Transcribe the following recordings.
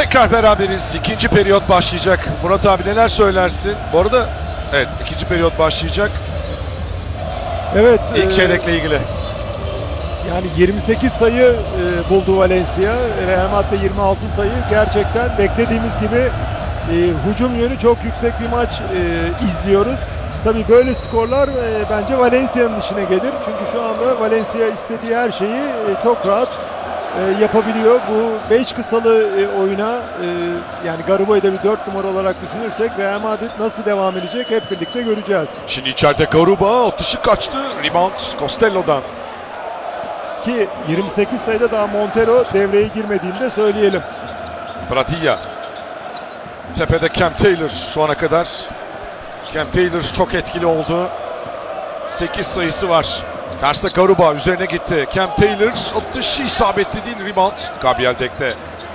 Tekrar beraberiz. İkinci periyot başlayacak. Murat abi neler söylersin? Bu arada evet, ikinci periyot başlayacak. Evet. İlk çeyrekle ilgili. Yani 28 sayı buldu Valencia. Real Madrid 26 sayı. Gerçekten beklediğimiz gibi hücum yönü çok yüksek bir maç izliyoruz. Tabii böyle skorlar bence Valencia'nın işine gelir. Çünkü şu anda Valencia istediği her şeyi çok rahat yapabiliyor. Bu 5 kısalı oyuna yani Garubo'yu da bir 4 numara olarak düşünürsek Real Madrid nasıl devam edecek hep birlikte göreceğiz. Şimdi içeride Garuba atışı kaçtı. Rebound Costello'dan. Ki 28 sayıda daha Montero devreye girmediğini de söyleyelim. Pradilla. Tepede Cam Taylor şu ana kadar. Cam Taylor çok etkili oldu. 8 sayısı var. Terste Garuba üzerine gitti. Cam Taylor atışı isabetli değil. Rebound Gabriel Dek'te.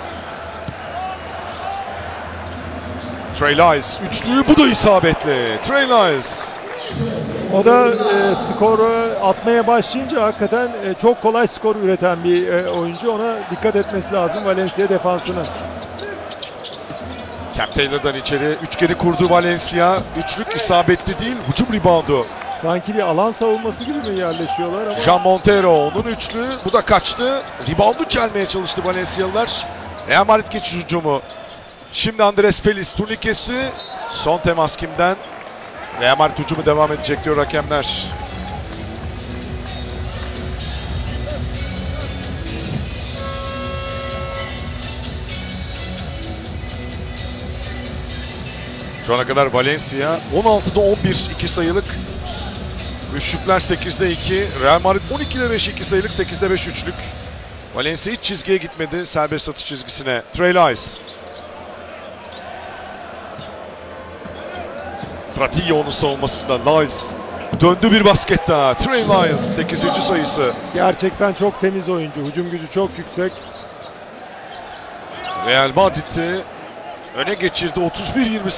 Trey Lyles üçlüyü, bu da isabetli. Trey Lyles. O da skoru atmaya başlayınca hakikaten çok kolay skor üreten bir oyuncu. Ona dikkat etmesi lazım Valencia defansının. Cam Taylor'dan içeri üçgeni kurdu Valencia. Üçlük isabetli değil. Hücum reboundu. Sanki bir alan savunması gibi mi yerleşiyorlar ama Jean Montero onun üçlü. Bu da kaçtı. Reboundu çelmeye çalıştı Valencialılar. Real Madrid geçiş hücumu. Şimdi Andres Feliz turnikesi. Son temas kimden? Real Madrid hücumu devam edecek diyor hakemler. Şu ana kadar Valencia 16'da 11 2 sayılık. Üçlükler 8'de 2. Real Madrid 12'de 5 2 sayılık, 8'de 5 üçlük. Valencia hiç çizgiye gitmedi, serbest atış çizgisine. Trey Lyles. Pradilla onun savunmasında. Lyles. Döndü bir basket daha. Trey Lyles 8. sayısı. gerçekten çok temiz oyuncu. Hücum gücü çok yüksek. Real Madrid'i öne geçirdi 31-28.